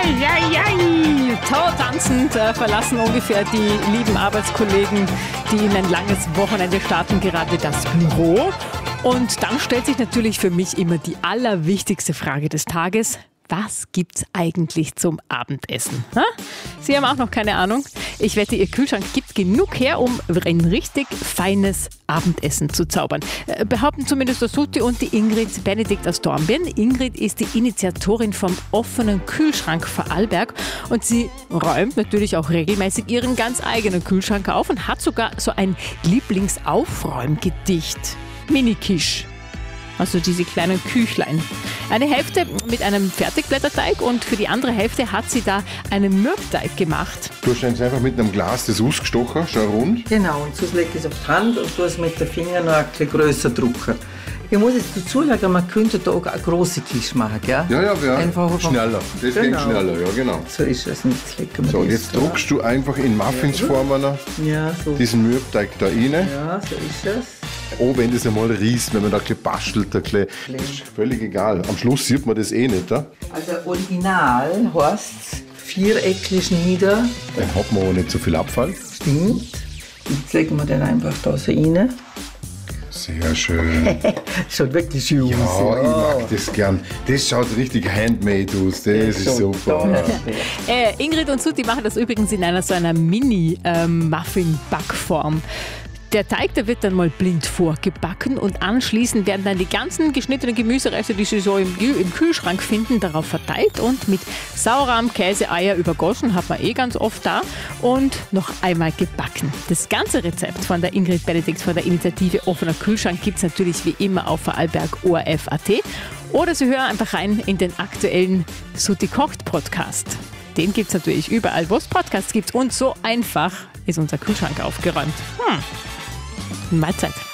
Tanzend verlassen ungefähr die lieben Arbeitskollegen, die in ein langes Wochenende starten, gerade das Büro. Und dann stellt sich natürlich für mich immer die allerwichtigste Frage des Tages. Was gibt's eigentlich zum Abendessen? Ha? Sie haben auch noch keine Ahnung. Ich wette, Ihr Kühlschrank gibt genug her, um ein richtig feines Abendessen zu zaubern. Behaupten zumindest der Sutti und die Ingrid Benedikt aus Dornbirn. Ingrid ist die Initiatorin vom offenen Kühlschrank Vorarlberg und sie räumt natürlich auch regelmäßig ihren ganz eigenen Kühlschrank auf und hat sogar so ein Lieblingsaufräumgedicht. Mini-Quiche. Also diese kleinen Küchlein. Eine Hälfte mit einem Fertigblätterteig und für die andere Hälfte hat sie da einen Mürbteig gemacht. Du hast einfach mit einem Glas das ausgestochen, schon rund. Genau, und so lege ich es auf die Hand und tue es mit den Fingern noch ein bisschen grösser drucken. Ich muss jetzt dazu sagen, man könnte da auch eine grosse Quiche machen, gell? Ja, einfach schneller. Das ging schneller, ja genau. So ist es. So, jetzt druckst du einfach in Muffinsformen so. diesen Mürbteig da rein. Ja, so ist es. Oh, wenn das einmal riecht, wenn man da ein bisschen bastelt, das ist völlig egal. Am Schluss sieht man das eh nicht. Ja? Also original heißt es viereckig schneiden. Dann hat man auch nicht so viel Abfall. Stimmt. Jetzt legen wir den einfach da so rein. Sehr schön. Schaut wirklich schön aus. Ja, ich mag das gern. Das schaut richtig handmade aus. Das ist super. Ingrid und Sutti machen das übrigens in so einer Mini-Muffin-Backform. Der Teig, der wird dann mal blind vorgebacken und anschließend werden dann die ganzen geschnittenen Gemüsereste, die Sie so im Kühlschrank finden, darauf verteilt und mit Sauerrahm, Käse, Eier übergossen, hat man ganz oft da, und noch einmal gebacken. Das ganze Rezept von der Ingrid Benedikt von der Initiative Offener Kühlschrank gibt es natürlich wie immer auf vorarlberg.orf.at oder Sie hören einfach rein in den aktuellen Sutti kocht Podcast. Den gibt es natürlich überall, wo es Podcasts gibt, und so einfach ist unser Kühlschrank aufgeräumt. Mahlzeit.